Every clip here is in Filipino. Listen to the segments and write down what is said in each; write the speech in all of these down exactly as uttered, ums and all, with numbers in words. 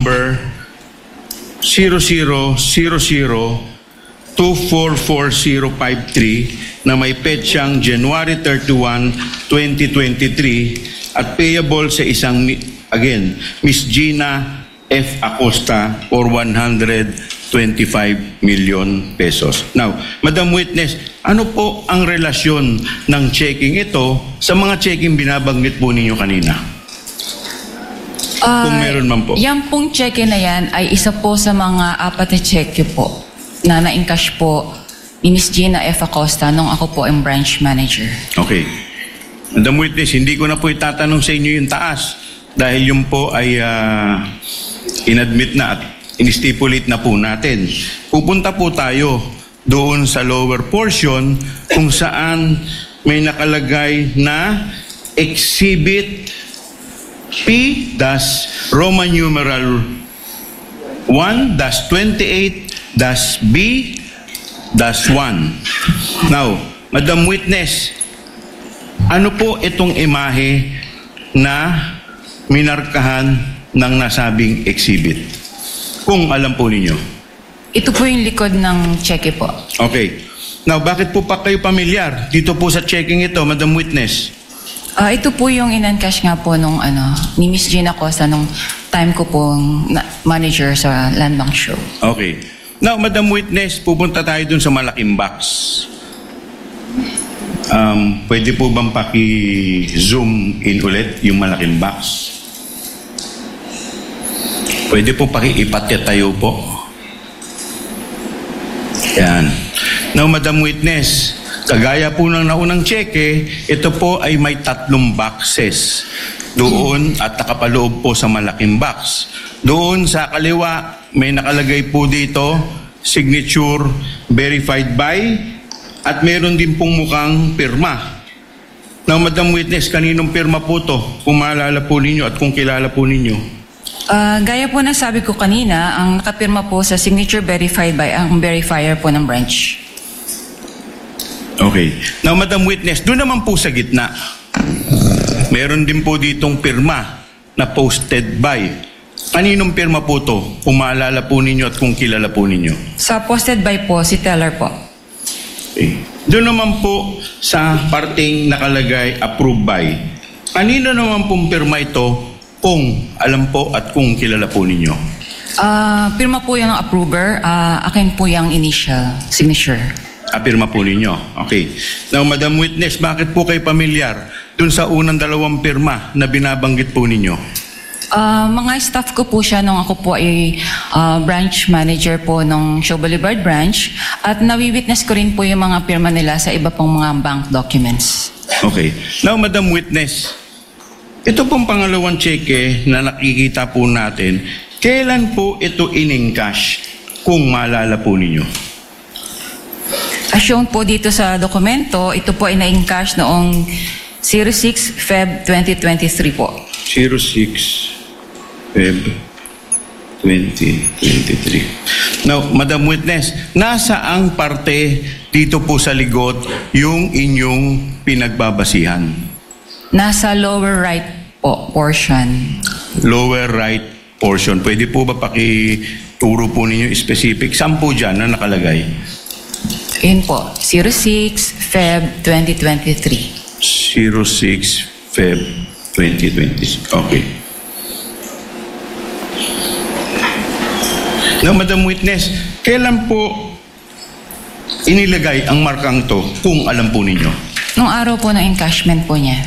number zero zero zero zero two four four zero five three na may petsang January thirty-first, twenty twenty-three at payable sa isang, again, Miss Gina F. Acosta for one hundred twenty-five million pesos. Now, Madam Witness, ano po ang relasyon ng checking ito sa mga checking binabanggit po ninyo kanina? Uh, Kung meron man po. Yan pong cheque na yan ay isa po sa mga apat na cheque po na na-encash po ni Miss Gina F. Acosta nung ako po ang branch manager. Okay. Madam Witness, hindi ko na po itatanong sa inyo yung taas dahil yung po ay uh, inadmit na at in-stipulate na po natin. Pupunta po tayo doon sa lower portion kung saan may nakalagay na Exhibit P Roman numeral one twenty-eight B one. Now, Madam Witness, ano po itong imahe na minarkahan ng nasabing exhibit? Kung alam po ninyo. Ito po yung likod ng cheque po. Okay. Now, bakit po pa kayo pamilyar dito po sa checking ito, Madam Witness? Uh, ito po yung in-encash nga po nung ano, ni Miss Gina Acosta nung time ko pong na- manager sa Land Bank Show. Okay. Now, Madam Witness, pupunta tayo dun sa malaking box. Um, pwede po bang paki-zoom in ulit yung malaking box? Pwede po paki-ipatya-tayo po. Yan. Now, Madam Witness, kagaya po ng naunang cheque, ito po ay may tatlong boxes. Doon at nakapaloob po sa malaking box. Doon sa kaliwa, may nakalagay po dito, signature verified by, at meron din pong mukhang pirma. Now, Madam Witness, kaninong pirma po to? Kung maalala po ninyo at kung kilala po ninyo. Uh, gaya po na sabi ko kanina, ang nakapirma po sa signature verified by ang verifier po ng branch. Okay. Now, Madam Witness, doon naman po sa gitna, meron din po ditong pirma na posted by. Kaninong pirma po to? Kung maalala po ninyo at kung kilala po ninyo. Sa posted by po, si teller po. Okay. Doon naman po sa parting nakalagay approved by. Kanino naman pong pirma ito kung alam po at kung kilala po ninyo? Uh, pirma po yung approver, uh, akin po yung initial signature. Ah, pirma po ninyo. Okay. Now, Madam Witness, bakit po kayo pamilyar dun sa unang dalawang pirma na binabanggit po ninyo? Uh, mga staff ko po siya nung ako po ay uh, branch manager po ng Show Boulevard branch at nawi-witness ko rin po yung mga pirma nila sa iba pong mga bank documents. Okay. Now, Madam Witness, ito pong pangalawang cheque na nakikita po natin, kailan po ito in-encash kung maalala po ninyo? As shown po dito sa dokumento, ito po ay na-encash noong zero six February twenty twenty-three po. zero six February twenty twenty-three. Now, Madam Witness, nasa ang parte dito po sa ligot yung inyong pinagbabasihan? Nasa lower right po portion. Lower right portion. Pwede po ba pakituro po ninyo specific? Saan po dyan na nakalagay? Yun po, zero six February twenty twenty-three. zero six February twenty twenty-three. Okay. Now, Madam Witness, kailan po inilagay ang markang to kung alam po ninyo? Nung araw po ng encashment po niya.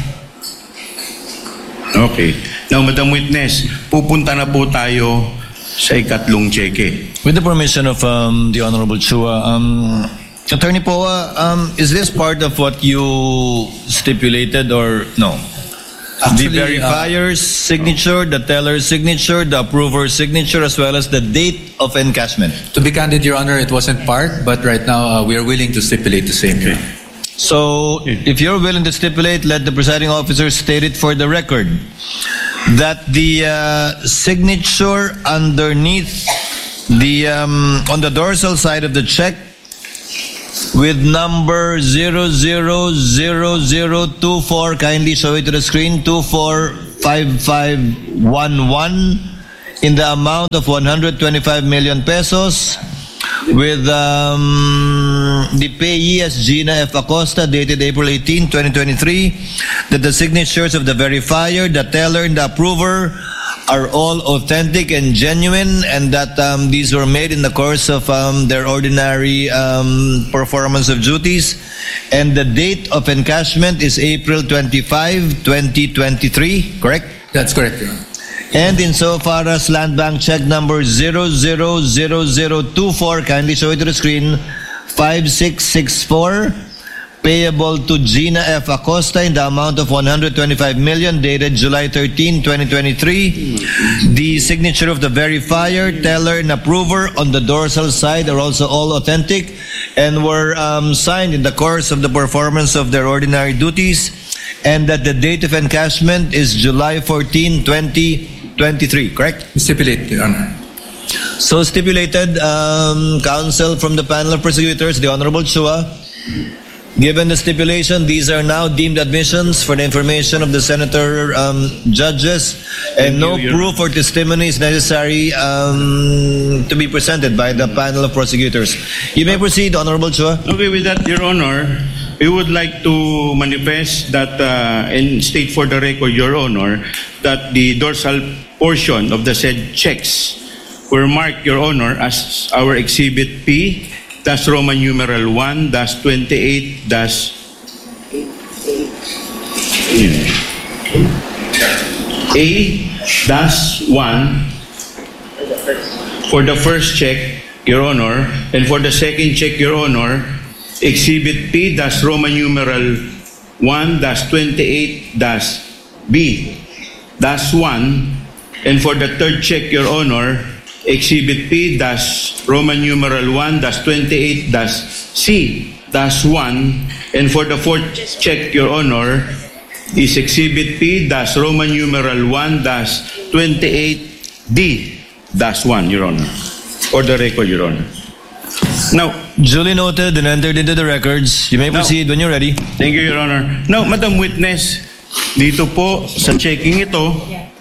Okay. Now, Madam Witness, pupunta na po tayo sa ikatlong cheque. With the permission of um, the Honorable Chua, um, Attorney Poa, um, is this part of what you stipulated or no? Actually, the verifier's uh, signature, the teller's signature, the approver's signature, as well as the date of encashment. To be candid, Your Honor, it wasn't part, but right now uh, we are willing to stipulate the same. Okay. So, if you're willing to stipulate, let the presiding officer state it for the record that the uh, signature underneath the um, on the dorsal side of the check with number zero zero zero zero two four, kindly show it to the screen, two four five five one one, in the amount of one hundred twenty-five million pesos with um, the payee as Gina F. Acosta, dated April eighteenth, twenty twenty-three, that the signatures of the verifier, the teller, and the approver are all authentic and genuine, and that um, these were made in the course of um, their ordinary um, performance of duties. And the date of encashment is April twenty-fifth, twenty twenty-three, correct? That's correct, Your Honor. And insofar as Land Bank check number zero zero zero zero two four, kindly show it to the screen, five six six four, payable to Gina F. Acosta in the amount of one hundred twenty-five million, dated July thirteenth, twenty twenty-three. The signature of the verifier, teller, and approver on the dorsal side are also all authentic and were um, signed in the course of the performance of their ordinary duties, and that the date of encashment is July fourteenth, twenty twenty-three, correct? Stipulate, Your Honor. So stipulated, um, counsel from the panel of prosecutors, the Honorable Chua. Given the stipulation, these are now deemed admissions for the information of the senator um, judges, and no you, Your proof or testimony is necessary um, to be presented by the panel of prosecutors. You may proceed, Honorable Chua. Okay, with that, Your Honor, we would like to manifest that uh, and state for the record, Your Honor, that the dorsal portion of the said checks were marked, Your Honor, as our Exhibit P, dash Roman numeral one, dash twenty-eight, dash A, dash one, for the first check, Your Honor, and for the second check, Your Honor, Exhibit P, dash Roman numeral one, dash twenty-eight, dash B, dash one, and for the third check, Your Honor, Exhibit P dash Roman numeral one dash twenty-eight dash C dash one, and for the fourth check, Your Honor, is Exhibit P dash Roman numeral one dash twenty-eight D dash one, Your Honor, for the record, Your Honor. Now, Duly noted and entered into the records. You may Now- proceed when you're ready. thank you, Your Honor. Now, Madam Witness, dito po sa checking ito,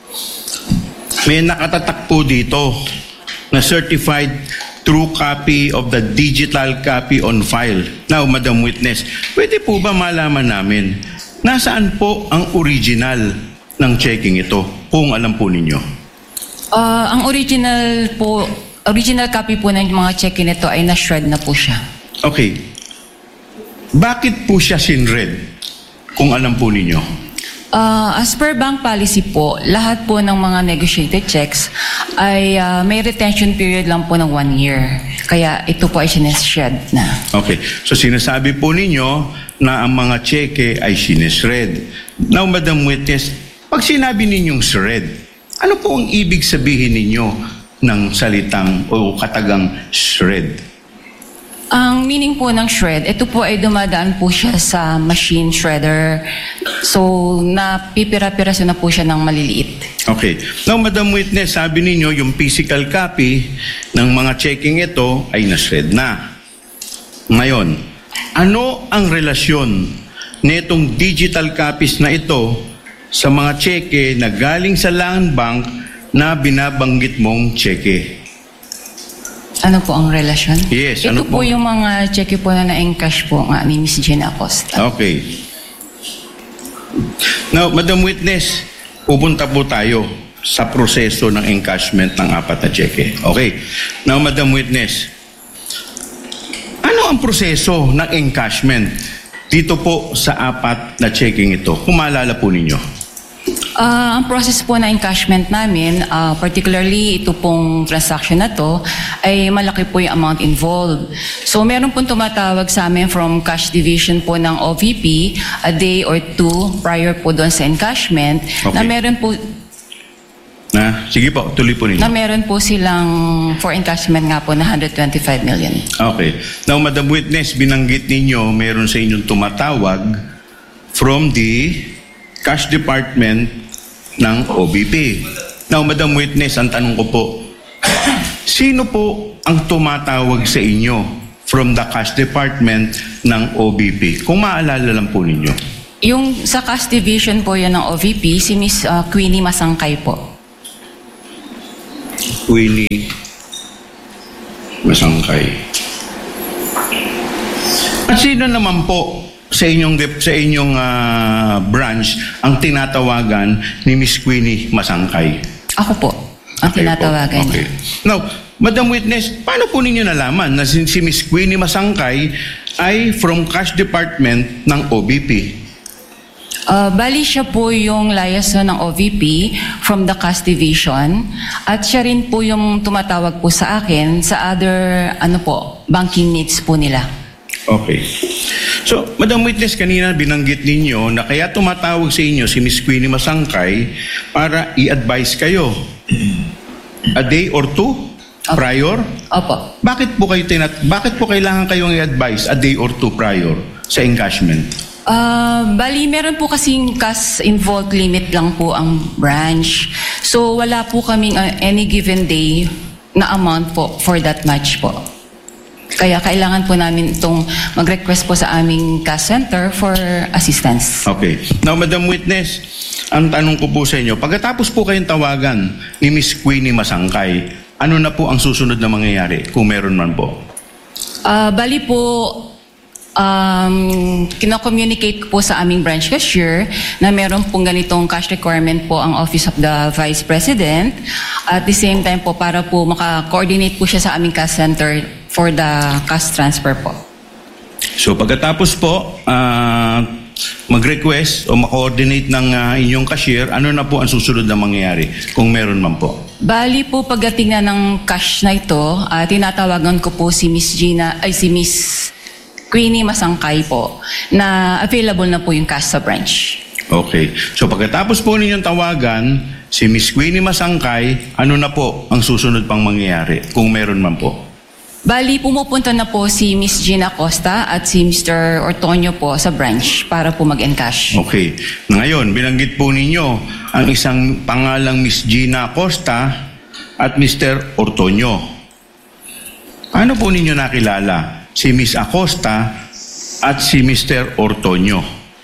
may nakatatak po dito na certified true copy of the digital copy on file. Now, Madam Witness, pwede po ba malaman namin nasaan po ang original ng checking ito, kung alam po ninyo? Ah, ang original po, original copy po ng mga check-in nito ay na-shred na po siya. Okay. Bakit po siya sinred, kung alam po ninyo? Ah, as per bank policy po, lahat po ng mga negotiated checks ay ah, may retention period lang po ng one year. Kaya ito po ay sineshred na. Okay. So sinasabi po ninyo na ang mga cheque ay sinesred. Now, Madam Witness, pag sinabi ninyong shred, ano po ang ibig sabihin ninyo ng salitang o katagang shred? Ang meaning po ng shred, ito po ay dumadaan po siya sa machine shredder. So, napipira-piraso na po siya ng maliliit. Okay. Now, Madam Witness, sabi ninyo yung physical copy ng mga checking ito ay na-shred na. Ngayon, ano ang relasyon netong digital copies na ito sa mga cheque na galing sa Land Bank na binabanggit mong cheque? Ano po ang relasyon? Yes, Ito ano po po? yung mga cheque po na na-encash po nga ni Miss Gina Acosta. Okay. Now, Madam Witness, pupunta po tayo sa proseso ng encashment ng apat na cheque. Okay. Now, Madam Witness, ano ang proseso ng encashment dito po sa apat na checking ito? Kung maalala po ninyo. Ah, ang process po na encashment namin, ah, particularly ito pong transaction na to, ay malaki po yung amount involved. So meron pong tumatawag sa amin from cash division po ng O V P a day or two prior po doon sa encashment, na Okay. meron po Na, sige po, tuloy po ninyo. na meron po silang for encashment nga po na one hundred twenty-five million. Okay. Now, Madam Witness, binanggit ninyo, meron sa inyong tumatawag from the cash department ng O B P. Now, Madam Witness, ang tanong ko po, sino po ang tumatawag sa inyo from the cash department ng O B P? Kung maalala lang po ninyo. Yung sa cash division po yan ng O V P, si Miss ah, Queenie Masangkay po. Queenie Masangkay. At sino naman po sa inyong dep- sa inyong ah, branch ang tinatawagan ni Miss Queenie Masangkay? Ako po, ang Okay po. tinatawagan Okay. niya. Now, Madam Witness, paano po ninyo nalaman na si, si Miss Queenie Masangkay ay from Cash Department ng O B P? Uh, bali siya po yung liaison ng O V P from the Cash Division at siya rin po yung tumatawag po sa akin sa other ano po, banking needs po nila. Okay. So, Madam Witness, kanina binanggit ninyo na kaya tumatawag sa inyo si Miss Queenie Masangkay para i-advise kayo a day or two prior? Opo. Bakit po kayo tinat bakit po kailangan kayong i-advise a day or two prior sa encashment? Uh, bali, meron po kasing cash involved limit lang po ang branch. So, wala po kaming uh, any given day na amount po for that match po. Kaya kailangan po namin itong mag-request po sa aming cash center for assistance. Okay. Now, Madam Witness, ang tanong ko po sa inyo, pagkatapos po kayong tawagan ni Miss Queenie Masangkay, ano na po ang susunod na mangyayari kung meron man po? Uh, bali po, um, kino-communicate ko po sa aming branch cashier na meron pong ganitong cash requirement po ang Office of the Vice President. At the same time po, para po maka-coordinate po siya sa aming cash center for the cash transfer po. So pagkatapos po, ah, mag-request o ma-coordinate ng ah, inyong cashier, ano na po ang susunod na mangyayari kung meron man po? Bali po, pagdating na ng cash na ito, ah, tinatawagan ko po si Miss Gina, ay si Miss Queenie Masangkay po, na available na po yung cash sa branch. Okay. So pagkatapos po ninyong tawagan, si Miss Queenie Masangkay, ano na po ang susunod pang mangyayari kung meron man po? Bali, pumupunta na po si Miss Gina Costa at si Mister Ortonio po sa branch para po mag-encash. Okay. Ngayon, binanggit po ninyo ang isang pangalang Miss Gina Costa at Mister Ortonio. Ano po ninyo nakilala? Si Miss Acosta at si Mister Ortonio.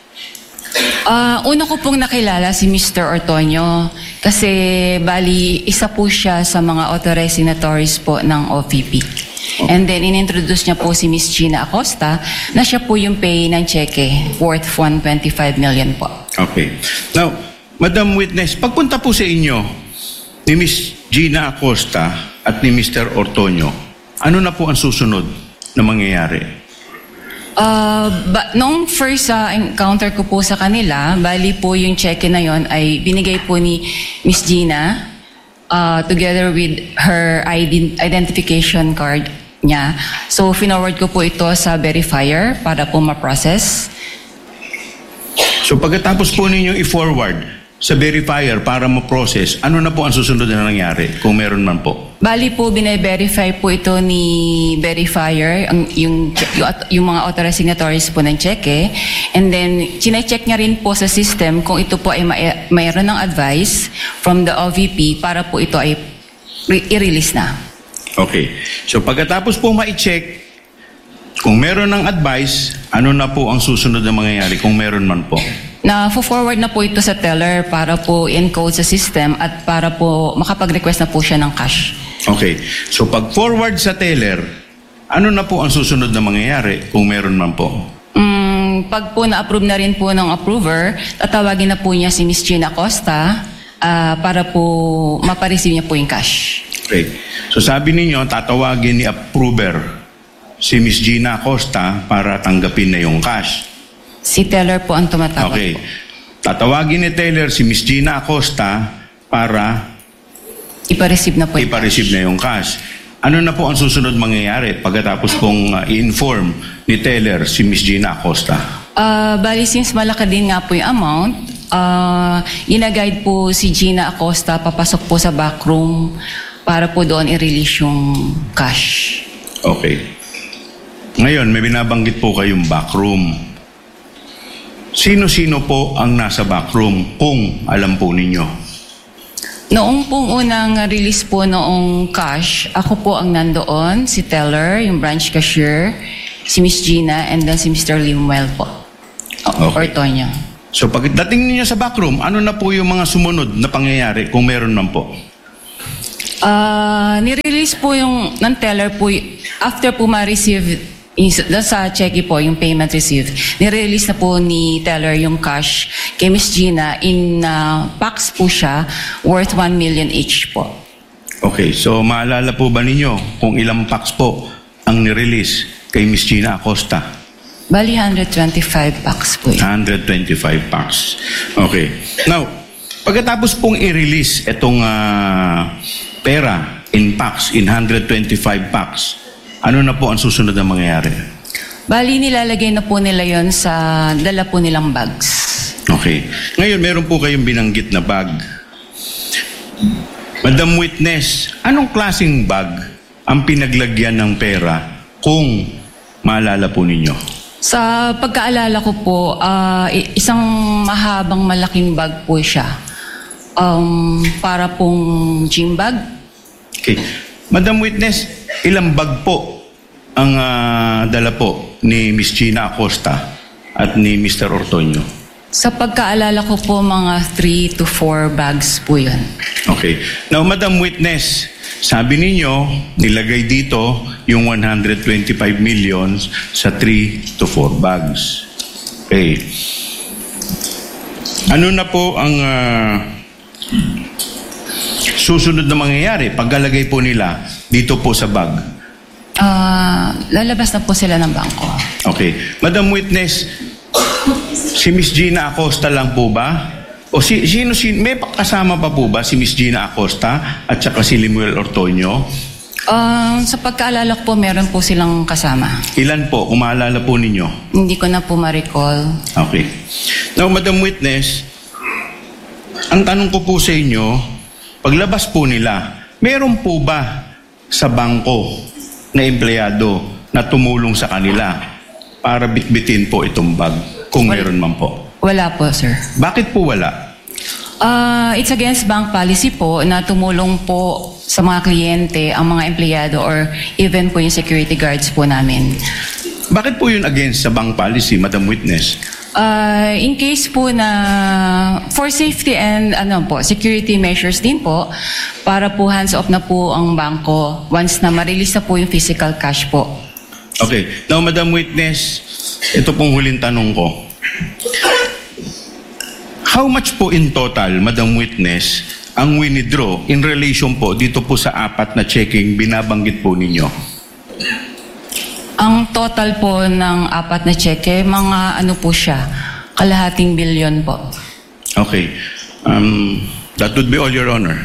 Ah, una ko pong nakilala si Mister Ortonio kasi bali isa po siya sa mga authorized signatories po ng O V P. And then inintroduce niya po si Miss Gina Acosta na siya po yung pay ng cheque worth one hundred twenty-five million po. Okay. Now, Madam Witness, pagpunta po sa inyo ni Miss Gina Acosta at ni Mister Ortonio, ano na po ang susunod na mangyayari? Uh, ba, nung first uh, encounter ko po sa kanila, bali po yung cheque na yon ay binigay po ni Miss Gina uh, together with her ident- identification card niya. So, finorward ko po ito sa verifier para po ma-process. So pagkatapos po ninyong i-forward sa verifier para ma-process, ano na po ang susunod na nangyari kung meron man po? Bali po, bine-verify po ito ni verifier, ang, yung, yung, yung mga authorized signatories po ng cheque. And then, chinecheck niya rin po sa system kung ito po ay may, mayroon ng advice from the O V P para po ito ay re- i-release na. Okay. So pagkatapos po ma-check, kung meron ng advice, ano na po ang susunod na mangyayari kung meron man po? Na forward na po ito sa teller para po encode sa system at para po makapag-request na po siya ng cash. Okay. So pag forward sa teller, ano na po ang susunod na mangyayari kung meron man po? Mm, pag po na-approve na rin po ng approver, tatawagin na po niya si Miss Gina Costa ah, para po mapareceive niya po yung cash. Okay. So sabi ninyo, tatawagin ni approver si Miss Gina Acosta para tanggapin na yung cash. Si teller po ang tumatawag Okay. po. Tatawagin ni Taylor si Miss Gina Acosta para Ipa-receive na po yung ipa-receive na yung cash. Ano na po ang susunod mangyayari pagkatapos pong uh, i-inform ni Taylor si Miss Gina Acosta? Ah, bali, since malaki din nga po yung amount, ah, gina-guide po si Gina Acosta papasok po sa backroom para po doon i-release yung cash. Okay. Ngayon, may binabanggit po kayong backroom. Sino-sino po ang nasa backroom kung alam po ninyo? Noong pong unang release po noong cash, ako po ang nandoon, si teller, yung branch cashier, si Miss Gina, and then si Mister Limuel po. O- Okay. Ortonio. So pagdating ninyo sa backroom, ano na po yung mga sumunod na pangyayari kung meron man po? Ah, nirelease po yung ng teller po y- after po ma-receive is- doon sa cheque po yung payment received. Nirelease na po ni teller yung cash kay Miss Gina in ah, packs po siya worth one million each po. Okay, so maalala po ba ninyo kung ilang packs po ang nirelease kay Miss Gina Acosta? Bali one hundred twenty-five packs po yun. one hundred twenty-five packs. Okay. Now, pagkatapos pong i-release itong ah, pera in packs, in one hundred twenty-five packs, ano na po ang susunod na mangyayari? Bali nilalagay na po nila yon sa dala po nilang bags. Okay. Ngayon, meron po kayong binanggit na bag. Madam Witness, anong klaseng bag ang pinaglagyan ng pera kung maalala po ninyo? Sa pagkaalala ko po, ah, i- isang mahabang malaking bag po siya. Um, para pong gym bag. Okay. Madam Witness, ilang bag po ang ah, dala po ni Miss Gina Acosta at ni Mister Ortonio? Sa pagkaalala ko po, mga three to four bags po yun. Okay. Now, Madam Witness, sabi ninyo, nilagay dito yung one hundred twenty-five million sa three to four bags. Okay. Ano na po ang ah, susunod na mangyayari pagkalagay po nila dito po sa bag? Ah, lalabas na po sila ng bangko. Okay. Madam Witness, si Miss Gina Acosta lang po ba? O si, sino, si, may kasama pa po ba si Miss Gina Acosta at saka si Lemuel Ortonio? Um, sa pagkaalala ko po, meron po silang kasama. Ilan po, kung maalala po ninyo? Hindi ko na po ma-recall. Okay. Now, Madam Witness, ang tanong ko po sa inyo, paglabas po nila, meron po ba sa bangko na empleyado na tumulong sa kanila para bitbitin po itong bag? Kung Wal- meron man po. Wala po, sir. Bakit po wala? Ah, it's against bank policy po na tumulong po sa mga kliyente, ang mga empleyado or even po yung security guards po namin. Bakit po yun against sa bank policy, Madam Witness? Ah, in case po na for safety and ano po, security measures din po para po hands off na po ang bangko once na ma-release na po yung physical cash po. Okay. Now, Madam Witness, ito pong huling tanong ko. How much po in total, Madam Witness, ang winidraw in relation po dito po sa apat na checking binabanggit po ninyo? Ang total po ng apat na cheque, mga ano po siya, kalahating bilyon po. Okay. Um, that would be all, Your Honor.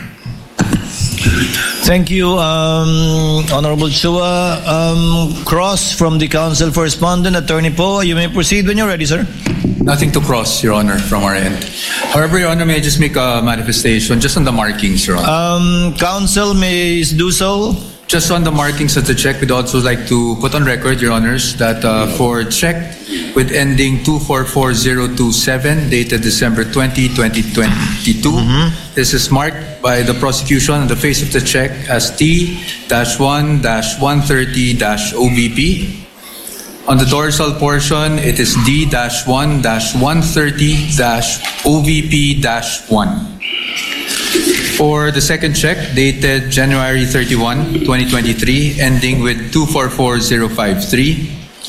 Thank you, um, Honorable Chua. Um, Cross from the Council for Respondent, Attorney Poe. You may proceed when you're ready, sir. Nothing to cross, Your Honor, from our end. However, Your Honor, may I just make a manifestation just on the markings, Your Honor. Um, Council may do so. Just on the markings of the check, we'd also like to put on record, Your Honors, that uh, for check with ending two four four zero two seven, dated December twentieth, twenty twenty-two, this is marked by the prosecution on the face of the check as T one one thirty O B P. On the dorsal portion, it is D one one thirty O V P one. For the second check, dated January thirty-first, twenty twenty-three, ending with two four four zero five three.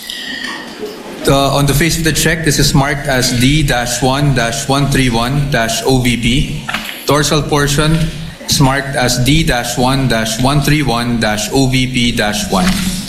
The, on the face of the check, this is marked as D one one three one O V P. Dorsal portion is marked as D one one three one O V P one.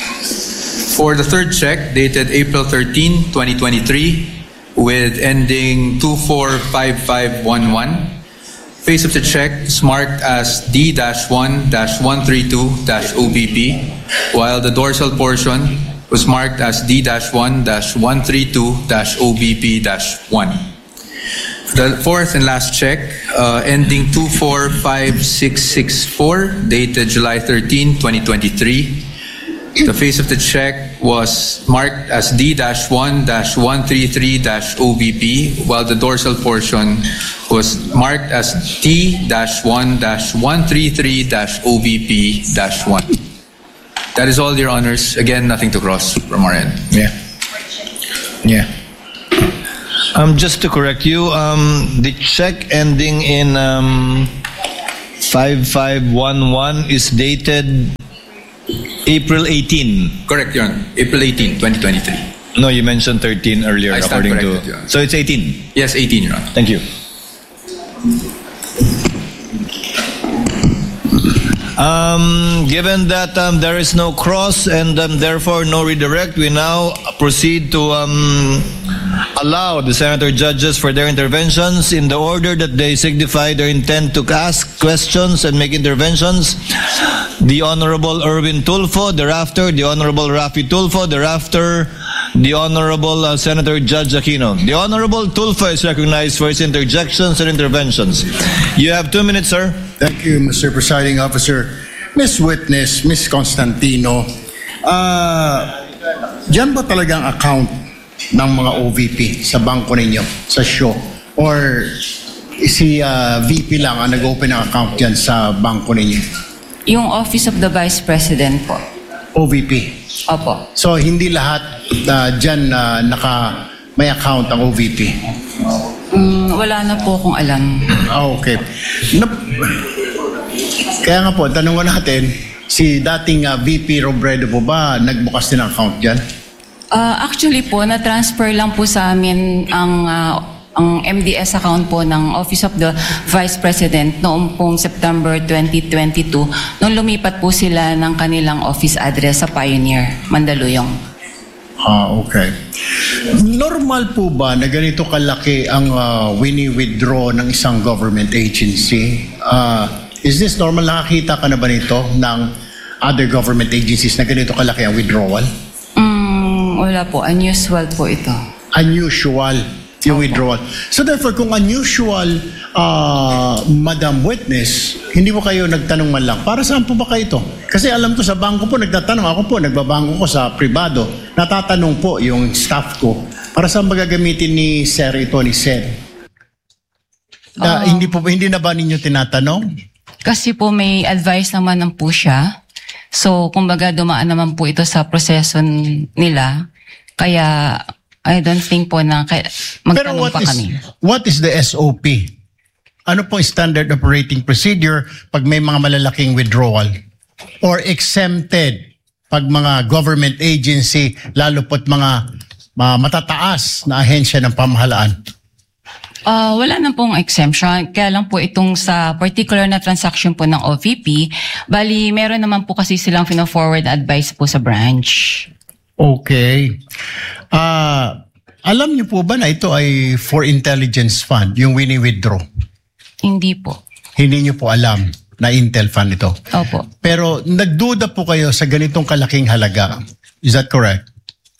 For the third check, dated April thirteenth, twenty twenty-three, with ending two four five five one one. Face of the check is marked as D one one three two O B P, while the dorsal portion was marked as D one one three two O B P one. The fourth and last check, uh, ending two four five six six four, dated July thirteenth, twenty twenty-three. The face of the check was marked as D one one three three O B P, while the dorsal portion was marked as T one one three three O B P one. That is all, Your Honors. Again, nothing to cross from our end. Yeah. Yeah. Um, just to correct you, um, the check ending in um, five five one one is dated April eighteenth. Correct, Your Honor. April eighteenth, twenty twenty-three. No, you mentioned thirteen earlier, I stand according corrected, to. Your Honor. So it's eighteen. Yes, eighteen, Your Honor. Thank you. Um, given that um, there is no cross and um, therefore no redirect, we now proceed to um, allow the senator judges for their interventions in the order that they signify their intent to ask questions and make interventions. The Honorable Erwin Tulfo, thereafter the Honorable Rafi Tulfo, thereafter the Honorable uh, Senator Judge Aquino. The Honorable Tulfo is recognized for his interjections and interventions. You have two minutes, sir. Thank you, Mister Presiding Officer. Miss Witness, Miss Constantino, uh, dyan ba talagang account ng mga O V P sa bangko ninyo, sa show? Or si uh, V P lang ang nag-open ng account dyan sa bangko ninyo? Yung Office of the Vice President po. O V P. Opo. So, hindi lahat uh, dyan uh, naka, may account ang O V P? Mm, wala na po akong alam. Ah, okay. Nap- Kaya nga po, tanong ko natin, si dating uh, V P Robredo po ba nagbukas din ng account dyan? Uh, actually po, na-transfer lang po sa amin ang uh, ang M D S account po ng Office of the Vice President noong pong September twenty twenty-two nung lumipat po sila ng kanilang office address sa Pioneer, Mandaluyong. Ah, okay. Normal po ba na ganito kalaki ang uh, wini-withdraw ng isang government agency? Uh, is this normal? Nakakita ka na ba nito ng other government agencies na ganito kalaki ang withdrawal? Mm, wala po. Unusual po ito. Unusual yung withdrawal. So therefore, kung unusual, uh, Madam Witness, hindi mo kayo nagtanong man lang, para saan po ba kayo ito? Kasi alam ko sa bangko po, nagtatanong ako po, nagbabangko ko sa privado, natatanong po yung staff ko, para saan ba gagamitin ni Sir ito, ni Sir? Na, Ah. hindi po hindi na ba ninyo tinatanong? Kasi po may advice naman ng po siya. So, kumbaga dumaan naman po ito sa proseso nila. Kaya, I don't think po na kaya, Pero magtanong what pa is, kami. what is the S O P? Ano po standard operating procedure pag may mga malalaking withdrawal? Or exempted pag mga government agency, lalo po't mga, mga matataas na ahensya ng pamahalaan? Ah, wala na pong exemption. Kaya lang po itong sa particular na transaction po ng O V P, bali meron naman po kasi silang fino-forward advice po sa branch. Okay. Ah, alam niyo po ba na ito ay for intelligence fund, yung wini-withdraw? Hindi po. Hindi niyo po alam na Intel fund ito. Opo. Pero nagduda po kayo sa ganitong kalaking halaga. Is that correct?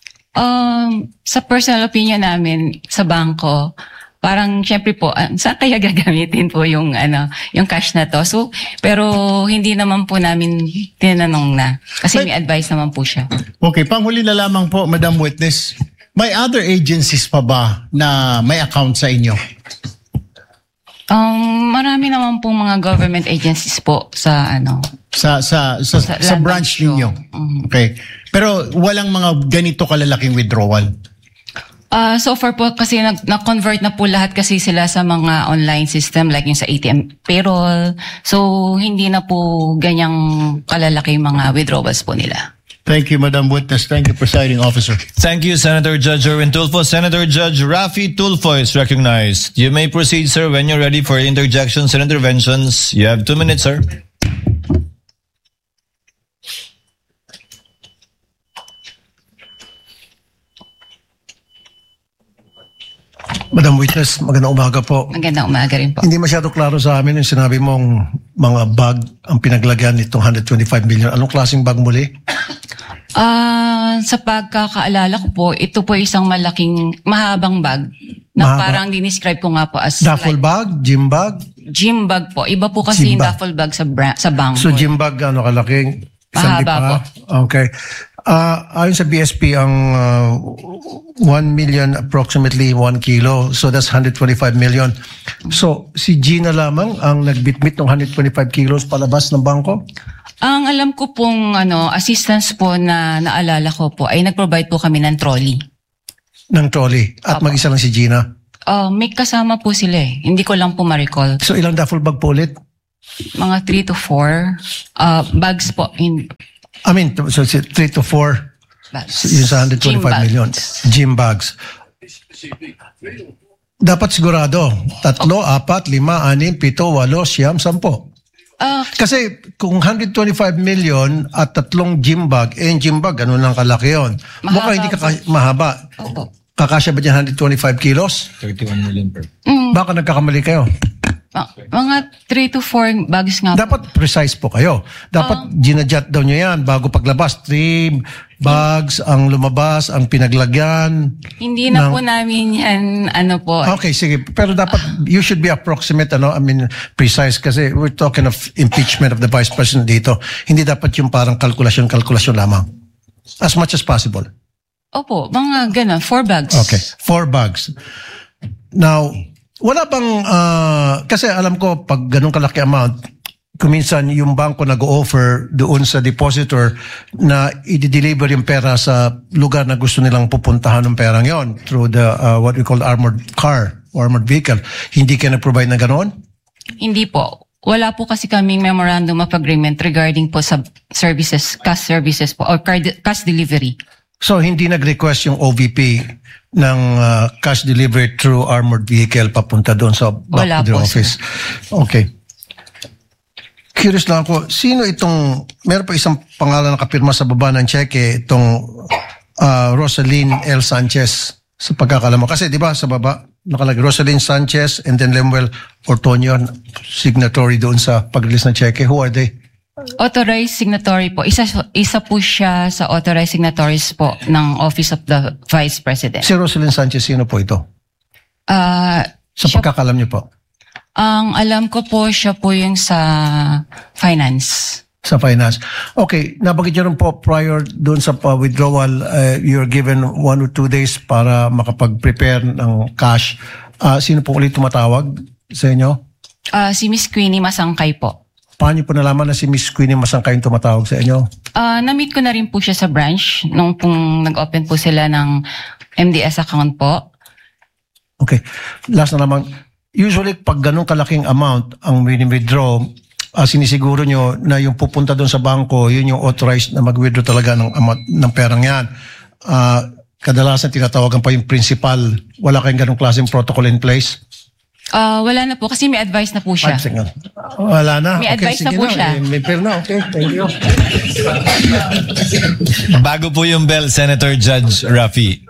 Um, sa personal opinion namin sa bangko, parang syempre po, uh, saan kaya gagamitin po yung ano, yung cash na to? So, pero hindi naman po namin tinanong na kasi may advice naman po siya. Okay, panghuli na lamang po, Madam Witness. May other agencies pa ba na may account sa inyo? Um, marami naman po mga government agencies po sa ano. Sa sa sa, Sa sa, land branch bank show. ninyo? Mhm. Okay. Pero walang mga ganito kalalaking withdrawal? Ah, so far po kasi nag- na-convert na po lahat kasi sila sa mga online system like yung sa A T M payroll. So hindi na po ganyang kalalaki mga withdrawals po nila. Thank you, Madam Witness. Thank you, Presiding Officer. Thank you, Senator Judge Erwin Tulfo. Senator Judge Rafi Tulfo is recognized. You may proceed, sir, when you're ready for interjections and interventions. You have two minutes, sir. Madam Witness, magandang umaga po. Magandang umaga rin po. Hindi masyado klaro sa amin yung sinabi mong mga bag ang pinaglagyan nitong one hundred twenty-five million. Anong klaseng bag muli? Ah, sa pagkakaalala ko po, ito po isang malaking mahabang bag na Mahaba. parang dinescribe ko nga po as Duffel like bag? Gym bag? gym bag po. Iba po kasi Gym yung bag. duffel bag sa bra- sa bangko. So gym bag, ano kalaking? Isang Mahaba lipa? Okay. Ah, ayon sa B S P, ang uh, one million approximately one kilo. So that's one hundred twenty-five million. So si Gina lamang ang nagbitbit ng one hundred twenty-five kilos palabas ng bangko? Ang alam ko pong ano, assistance po na naalala ko po ay nag-provide po kami ng trolley. Ng trolley. At Apo. mag-isa lang si Gina. Oh, may kasama po sila eh. Hindi ko lang po ma-recall. So ilang duffel bag po ulit? Mga three to four uh, bags po in I mean, so three to four, bags. yun sa one hundred twenty-five Gym million. bags. Gym bags. Dapat sigurado. Tatlo, apat, lima, anim, pito, walo, siyam, sampo. Ah, Kasi kung one hundred twenty-five million at tatlong gym bag, eh yung gym bag, ano lang kalaki yun. Mahaba Mukhang hindi po. kaka- mahaba. opo. Kakasya ba dyan one hundred twenty-five kilos? thirty-one million per. Baka nagkakamali kayo. Ma- mga three to four bags nga po. Dapat precise po kayo. Dapat ginadjot daw nyo yan bago paglabas. Trim, bags, ang lumabas, ang pinaglagyan. Hindi na ng- po namin yan, ano po. Okay, sige. Pero dapat, you should be approximate, ano, I mean, precise. Kasi we're talking of impeachment of the Vice President dito. Hindi dapat yung parang kalkulasyon-kalkulasyon lamang. As much as possible. Opo, mga ganun, four bags. Okay. Four bags. Now, wala bang, ah, kasi alam ko, pag ganun kalaki amount, kuminsan yung bangko nag-offer doon sa depositor na i-deliver yung pera sa lugar na gusto nilang pupuntahan ng perang yon through the, uh, what we call armored car, or armored vehicle. Hindi kayo nag-provide na ganoon? Hindi po. Wala po kasi kaming memorandum of agreement regarding po sa services, cash services po, or card- cash delivery. So, hindi nag-request yung O V P ng uh, cash delivery through armored vehicle papunta doon sa back Wala to the po, office? Okay. Curious lang ako, sino itong, meron pa isang pangalan na kapirma sa baba ng cheque, itong uh, Rosaline L. Sanchez, sa pagkakala mo. Kasi di ba sa baba, nakalagay Rosaline Sanchez and then Lemuel Ortonio, signatory doon sa pag-release ng cheque. Who are they? Authorized signatory po. Isa, isa po siya sa authorized signatories po ng Office of the Vice President. Si Rosaline Sanchez, sino po ito? Ah, Sa siya- pagkakalam niyo po. ang alam ko po, siya po yung sa finance. Sa finance. Okay, nabanggit niyo rin po prior doon sa uh, withdrawal, uh, you're given one or two days para makapag-prepare ng cash. Uh, sino po ulit tumatawag sa inyo? Ah, si Miss Queenie Masangkay po. Paano niyo po nalaman na si Miss Queenie Masangkay yung tumatawag sa inyo? Ah, na-meet ko na rin po siya sa branch nung pong nag-open po sila ng M D S account po. Okay. Last na naman, usually pag ganun kalaking amount ang withdraw, uh, sinisiguro nyo na yung pupunta doon sa bangko, yun yung authorized na mag-withdraw talaga ng amount ng perang yan. Uh, kadalasan tinatawagan pa yung principal. Wala kayong ganung klaseng protocol in place? Ah, wala na po kasi may advice na po siya. Five seconds. Wala na. May advice na sige po siya. Eh, may pera na. Okay, thank you. Bago po yung bell, Senator Judge Rafi.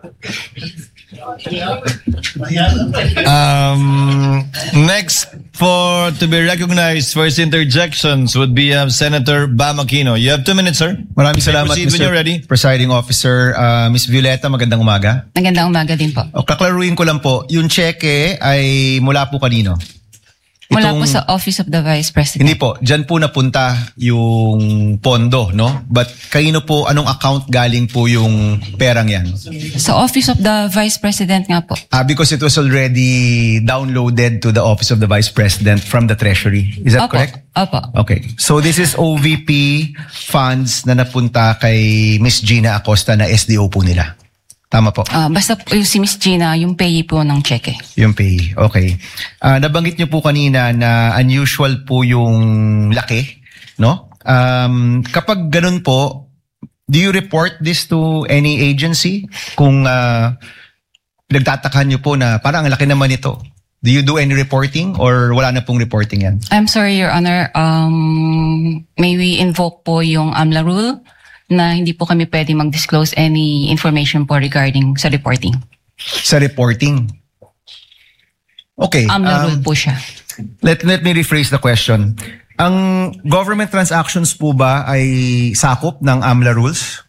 Um, next for to be recognized for his interjections would be um, Senator Bam Aquino. You have two minutes, sir. Maraming You may salamat, proceed when Mister you're ready. Presiding Officer. Uh, Miss Violeta, magandang umaga. Magandang umaga din po. O, kaklaruin ko lang po, yung cheque ay mula po kanino? Mula Itong- po sa Office of the Vice President. Hindi po, dyan po napunta yung pondo, no? But kanino po, anong account galing po yung perang yan? Sa Office of the Vice President nga po. Ah, because it was already downloaded to the Office of the Vice President from the Treasury. Is that Opo. correct? Opo. Okay. So this is O V P funds na napunta kay Miss Gina Acosta na S D O po nila. Tama po. Ah, basta po yung si Miss Gina, yung payee po ng cheque. Yung pay. Okay. Ah, nabanggit niyo po kanina na unusual po yung laki, no? Um, kapag ganun po, do you report this to any agency? Kung uh, nagtatakhan niyo po na parang ang laki naman ito. Do you do any reporting or wala na pong reporting yan? I'm sorry, Your Honor. Um, may we invoke po yung AMLA rule na hindi po kami pwede mag-disclose any information po regarding sa reporting. Sa reporting? Okay. AMLA um, rule po siya. Let, let me rephrase the question. Ang government transactions po ba ay sakop ng AMLA rules?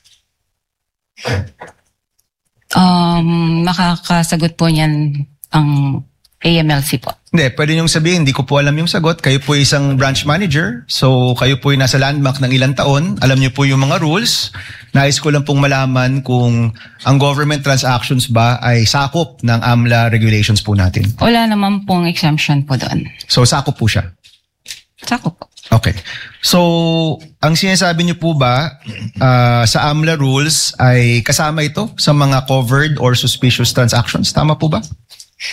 Um, makakasagot po niyan ang A M L C po. Hindi, pwede niyong sabihin, hindi ko po alam yung sagot. Kayo po isang branch manager. So, kayo po yung nasa landmark ng ilang taon. Alam niyo po yung mga rules. Nais ko lang pong malaman kung ang government transactions ba ay sakop ng AMLA regulations po natin. Wala naman pong exemption po doon. So, sakop po siya. Sakop po. Okay. So, ang sinasabi niyo po ba uh, sa AMLA rules ay kasama ito sa mga covered or suspicious transactions? Tama po ba?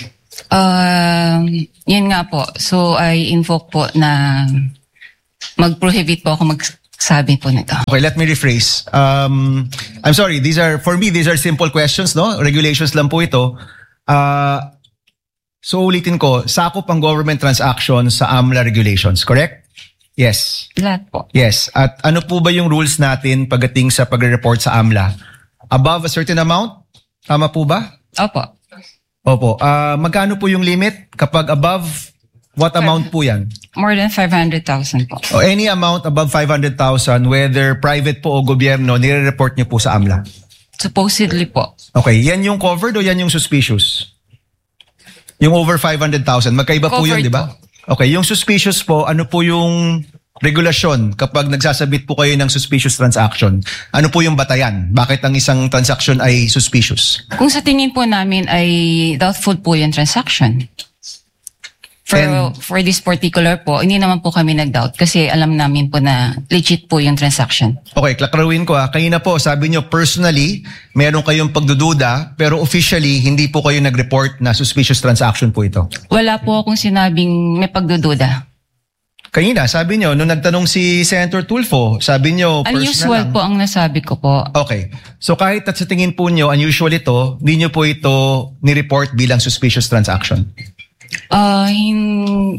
Um, yun nga po. So, I invoke po na mag-prohibit po ako magsabi po nito. Okay, let me rephrase. Um, I'm sorry, these are, for me, these are simple questions, no? Regulations lang po ito. Uh, so, ulitin ko, sakop ang government transaction sa AMLA regulations, correct? Yes. Lahat po. Yes. At ano po ba yung rules natin pagdating sa pagre-report sa AMLA? Above a certain amount? Tama po ba? Opo. Opo. Uh, magkano po yung limit? Kapag above, what amount po yan? More than five hundred thousand po. O any amount above five hundred thousand, whether private po o gobyerno, nire-report niyo po sa AMLA? Supposedly po. Okay. Yan yung covered o yan yung suspicious? Yung over five hundred thousand, magkaiba po yun, Covered di ba? Okay. Yung suspicious po, ano po yung regulasyon kapag nagsasabit po kayo ng suspicious transaction? Ano po yung batayan? Bakit ang isang transaction ay suspicious? Kung sa tingin po namin ay doubtful po yung transaction. For, And- for this particular po, hindi naman po kami nag-doubt kasi alam namin po na legit po yung transaction. Okay, klaklaruin ko ha. Kanina po, sabi nyo personally, meron kayong pagdududa, pero officially, hindi po kayo nag-report na suspicious transaction po ito. Wala po akong sinabing may pagdududa. Kanina, sabi nyo, nung nagtanong si Senator Tulfo, sabi nyo personal Unusual lang. po ang nasabi ko po. Okay. So kahit at sa tingin po nyo, unusual ito, hindi nyo po ito ni-report bilang suspicious transaction. Ah, hin...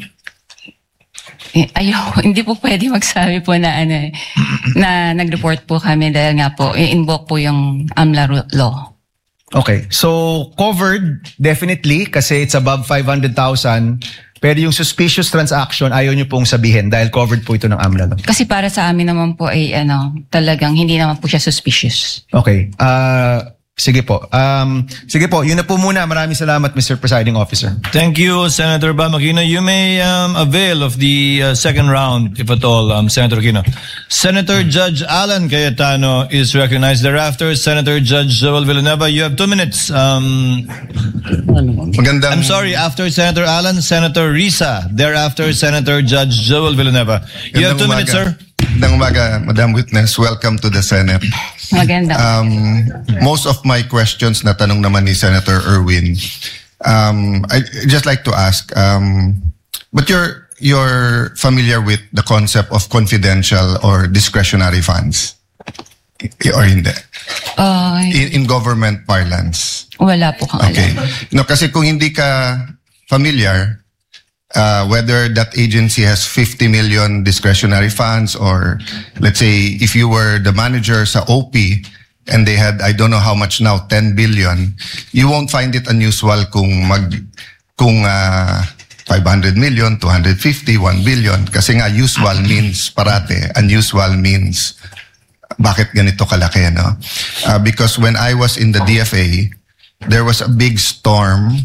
eh, Ayaw, hindi po pwede magsabi po na ano eh, na nag-report po kami dahil nga po, i-invoke po yung AMLA ru- law. Okay. So covered, definitely, kasi it's above five hundred thousand. Pero yung suspicious transaction, ayaw nyo pong sabihin dahil covered po ito ng AMLA law. Kasi para sa amin naman po ay ano, talagang hindi naman po siya suspicious. Okay. Uh, sige po. Um, sige po, yun na po muna. Maraming salamat, Mister Presiding Officer. Thank you, Senator Bam Aquino. You may um, avail of the uh, second round, if at all, um, Senator Aquino. Senator Judge Alan Cayetano is recognized. Thereafter, Senator Judge Joel Villanueva, you have two minutes. Um, Magandang, I'm sorry, after Senator Alan, Senator Risa. Thereafter, Senator Judge Joel Villanueva. You have two magandang minutes, sir. umaga. Magandang umaga, Madam Witness. Welcome to the Senate. Maganda. Um, most of my questions na tanong naman ni Senator Erwin, um, I just like to ask, um, but you're, you're familiar with the concept of confidential or discretionary funds? I- Or hindi? Ah, In, in government parlance? wala po kang Okay. alam. No, kasi kung hindi ka familiar, uh, whether that agency has fifty million discretionary funds or let's say if you were the manager sa O P and they had, I don't know how much now, ten billion, you won't find it unusual kung mag, kung uh, five hundred million, two hundred fifty, one billion. Kasi nga usual means parate, unusual means bakit ganito kalaki, no? Uh, because when I was in the D F A, there was a big storm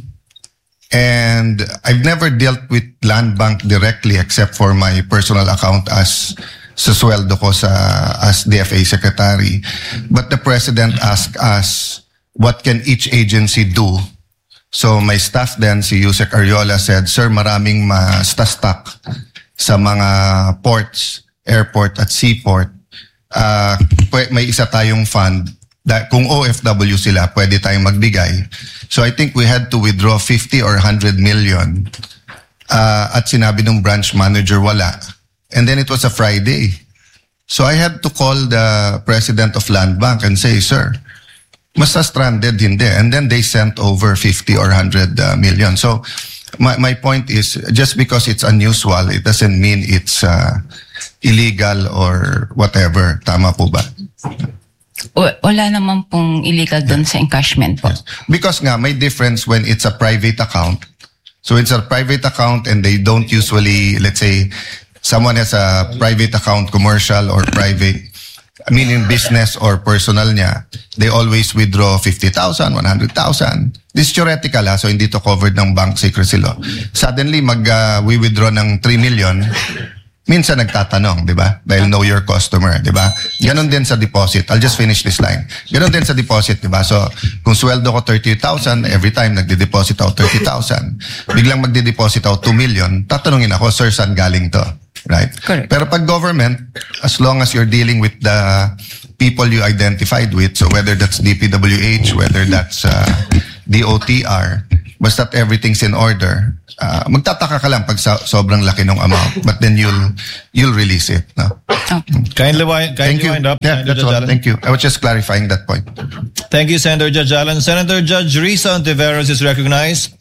and I've never dealt with Land Bank directly except for my personal account as sa sweldo ko sa as D F A secretary. But the president asked us what can each agency do. So my staff then, si Yusek Ariola said, sir, maraming ma-stuck sa mga ports, airport at seaport. Uh, pwe- may isa tayong fund da, kung O F W sila, pwede tayong magbigay. So I think we had to withdraw fifty or one hundred million. Uh, at sinabi ng branch manager, wala. And then it was a Friday. So I had to call the president of Land Bank and say, sir, mas stranded hindi. And then they sent over fifty or one hundred uh, million. So my, my point is, just because it's unusual, it doesn't mean it's uh, illegal or whatever. Tama po ba? W- Wala naman pong illegal doon sa encashment po. Because nga, may difference when it's a private account. So it's a private account and they don't usually, let's say, someone has a private account, commercial or private, meaning business or personal niya, they always withdraw fifty thousand, one hundred thousand. This is theoretical ha, so hindi to covered ng bank secrecy law. Suddenly, mag, uh, we withdraw ng three million, minsan nagtatanong, di ba? Dahil know your customer, di ba? Ganon din sa deposit. I'll just finish this line. Ganon din sa deposit, di ba? So, kung sweldo ko thirty thousand, every time nagde-deposit ako thirty thousand, biglang magde-deposit ako two million, tatanungin ako, sir, saan galing to? Right? Correct. Pero pag government, as long as you're dealing with the people you identified with, so whether that's D P W H, whether that's uh, D O T R, basta't everything's in order, uh, magtataka ka lang pag sa, sobrang laki ng amount, but then you'll you'll release it. No? Kindly, wind, kindly Thank you. wind up. Yeah, Senator that's Judge all. Allen. Thank you. I was just clarifying that point. Thank you, Senator Judge Allen. Senator Judge Risa Ontiveros is recognized.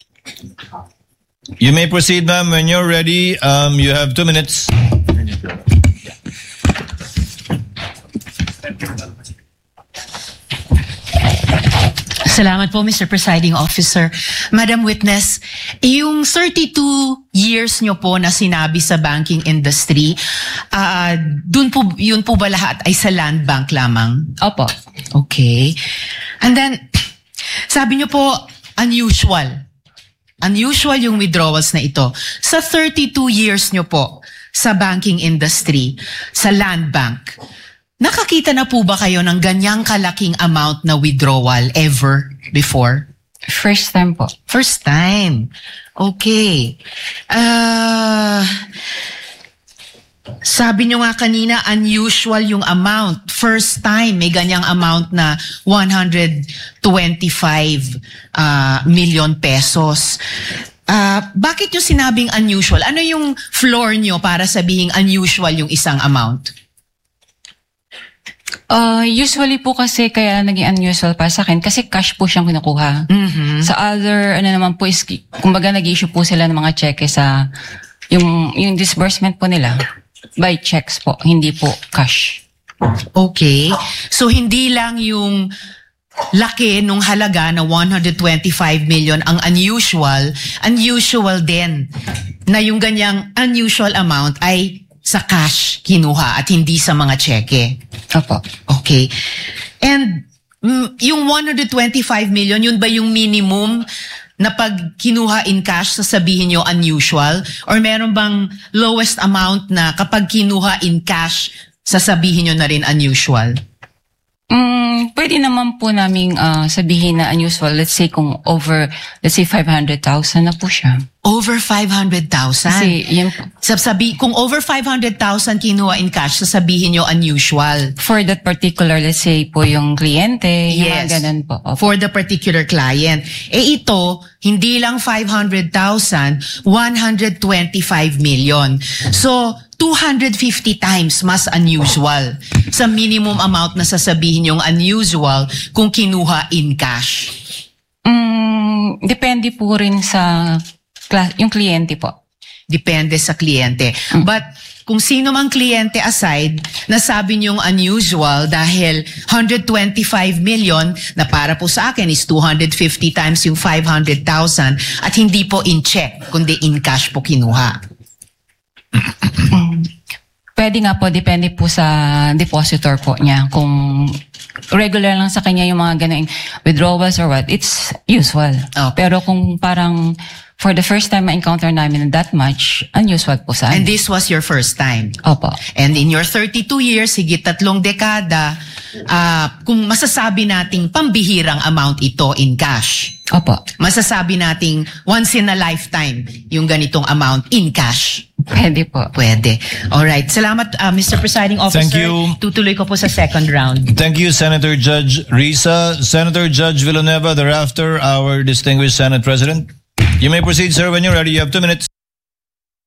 You may proceed, ma'am, when you're ready. Um, you have two minutes. Salamat po, Mister Presiding Officer. Madam Witness, yung thirty-two years nyo po na sinabi sa banking industry, uh, dun po, yun po ba lahat ay sa land bank lamang? Opo. Okay. And then, sabi nyo po, unusual. Unusual yung withdrawals na ito. Sa thirty-two years nyo po sa banking industry, sa land bank, nakakita na po ba kayo ng ganyang kalaking amount na withdrawal ever before? First time po. First time. Okay. Uh, sabi nyo nga kanina, unusual yung amount. First time, may ganyang amount na one hundred twenty-five uh, million pesos. Uh, bakit nyo sinabing unusual? Ano yung floor nyo para sabihing unusual yung isang amount? Uh, usually po kasi kaya naging unusual para sa akin kasi cash po siyang kinukuha. Mm-hmm. Sa other, ano naman po is, kumbaga nag-issue po sila ng mga cheque sa, yung, yung disbursement po nila by checks po, hindi po cash. Okay. So, hindi lang yung laki nung halaga na one hundred twenty-five million ang unusual, unusual din na yung ganyang unusual amount ay sa cash kinuha at hindi sa mga cheque. Opo. Okay. And mm, yung one hundred twenty-five million, yun ba yung minimum na pag kinuha in cash, sasabihin nyo unusual? Or meron bang lowest amount na kapag kinuha in cash, sasabihin nyo na rin unusual? Mm, pwede naman po namin uh, sabihin na unusual. Let's say kung over, let's say five hundred thousand na po siya. Over five hundred thousand? Kasi yun, Sasabi, kung over five hundred thousand kinuha in cash, sasabihin nyo unusual. for that particular, let's say po yung kliyente, yung Yes. mga ganun po. Opo. For the particular client. Eh ito, hindi lang five hundred thousand, one hundred twenty-five million. So, two hundred fifty times mas unusual sa minimum amount na sasabihin yung unusual kung kinuha in cash. Mm, depende po rin sa kla- yung kliyente po. Depende sa kliyente. But kung sino mang kliyente aside, nasabi niyong unusual dahil one hundred twenty-five million na para po sa akin is two hundred fifty times yung five hundred thousand at hindi po in check, kundi in cash po kinuha. Pwede nga po, depende po sa depositor po niya. Kung regular lang sa kanya yung mga ganun withdrawals or what, it's usual. Okay. Pero kung parang for the first time ma-encounter namin that much, unusual po sa And amin. this was your first time. Opo. And in your thirty-two years, higit tatlong dekada, uh, kung masasabi nating pambihirang amount ito in cash, Opo. masasabi nating once in a lifetime yung ganitong amount in cash. Pwede po. Pwede. Alright. Salamat, uh, Mister Presiding Officer. Thank you. Tutuloy ko po sa second round. Thank you, Senator Judge Risa. Senator Judge Villanueva, thereafter, our distinguished Senate President. You may proceed, sir, when you're ready. You have two minutes.